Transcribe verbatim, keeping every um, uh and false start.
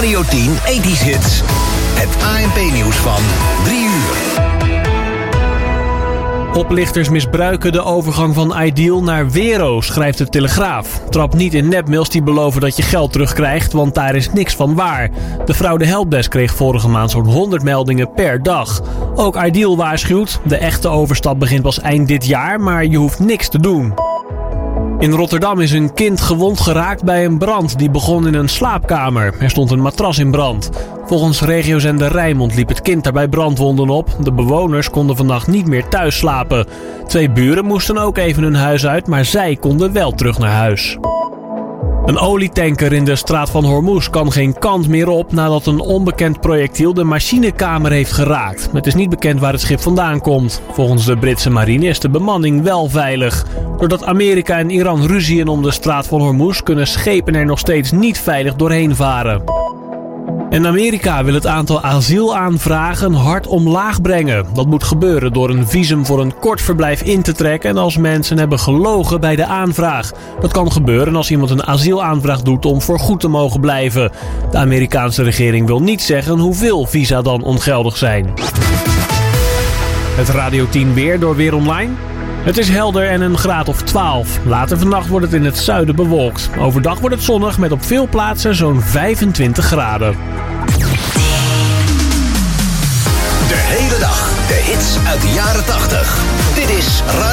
Radio tien ethisch Hits. Het A N P-nieuws van drie uur. Oplichters misbruiken de overgang van Ideal naar Wero, schrijft de Telegraaf. Trap niet in nepmails die beloven dat je geld terugkrijgt, want daar is niks van waar. De fraude helpdesk kreeg vorige maand zo'n honderd meldingen per dag. Ook Ideal waarschuwt, de echte overstap begint pas eind dit jaar, maar je hoeft niks te doen. In Rotterdam is een kind gewond geraakt bij een brand die begon in een slaapkamer. Er stond een matras in brand. Volgens regiozender Rijnmond liep het kind daarbij brandwonden op. De bewoners konden vannacht niet meer thuis slapen. Twee buren moesten ook even hun huis uit, maar zij konden wel terug naar huis. Een olietanker in de straat van Hormuz kan geen kant meer op nadat een onbekend projectiel de machinekamer heeft geraakt. Het is niet bekend waar het schip vandaan komt. Volgens de Britse marine is de bemanning wel veilig. Doordat Amerika en Iran ruzien om de straat van Hormuz kunnen schepen er nog steeds niet veilig doorheen varen. En Amerika wil het aantal asielaanvragen hard omlaag brengen. Dat moet gebeuren door een visum voor een kort verblijf in te trekken en als mensen hebben gelogen bij de aanvraag. Dat kan gebeuren als iemand een asielaanvraag doet om voorgoed te mogen blijven. De Amerikaanse regering wil niet zeggen hoeveel visa dan ongeldig zijn. Het Radio tien weer door Weer Online. Het is helder en een graad of twaalf. Later vannacht wordt het in het zuiden bewolkt. Overdag wordt het zonnig met op veel plaatsen zo'n vijfentwintig graden. De hele dag de hits uit de jaren tachtig. Dit is Radio